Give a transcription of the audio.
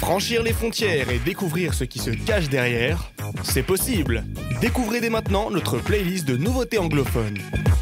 Franchir les frontières et découvrir ce qui se cache derrière, c'est possible. Découvrez dès maintenant notre playlist de nouveautés anglophones.